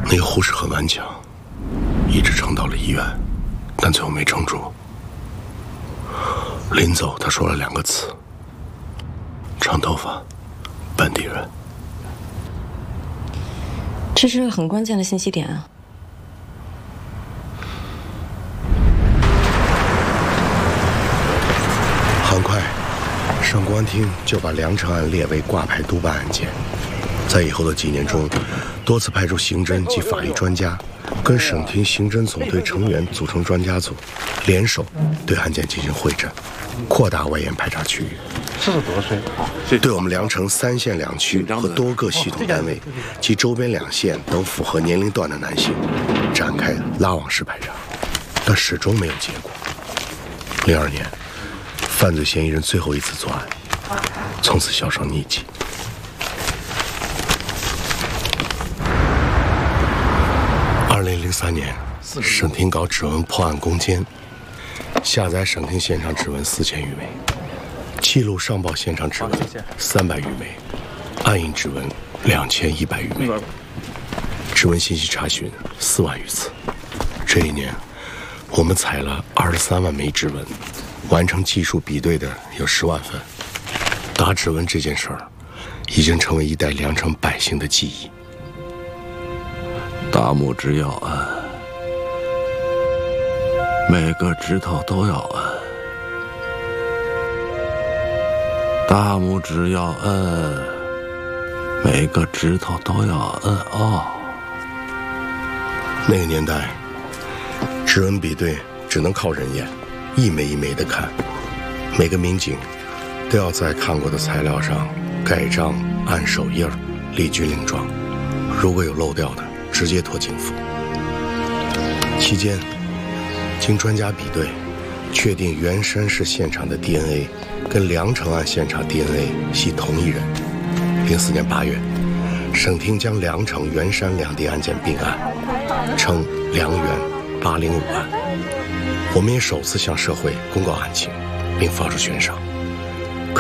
那个护士很顽强，一直撑到了医院，但最后没撑住。临走，他说了2个字：长头发，本地人。 这是个很关键的信息点啊。 很快，上公安厅就把梁成案列为挂牌督办案件。在以后的几年中，多次派出刑侦及法医专家，跟省厅刑侦总队成员组成专家组，联手对案件进行会诊，扩大外延排查区域。 40多岁， 对我们梁城3县2区和多个系统单位及周边2县等符合年龄段的男性展开拉网式排查，但始终没有结果。02年，犯罪嫌疑人最后一次作案，从此销声匿迹。2003年，省厅搞指纹破案攻坚，下载省厅现场指纹4000余枚，记录上报现场指纹300余枚，暗影指纹2100余枚，指纹信息查询4万余次。这一年，我们采了23万枚指纹，完成技术比对的有10万份。打指纹这件事儿，已经成为一代梁城百姓的记忆。 大拇指要按，每个指头都要按，大拇指要按，每个指头都要按哦。 那个年代，指纹比对只能靠人眼，一枚一枚的看，每个民警都要在看过的材料上盖章、按手印儿、立军令状，如果有漏掉的，直接拖警府。期间，经专家比对，确定袁山市现场的 DNA 跟梁城案现场 DNA 系同一人。04年8月，省厅将梁城、袁山2地案件并案，称梁袁805案。我们也首次向社会公告案情，并发出悬赏。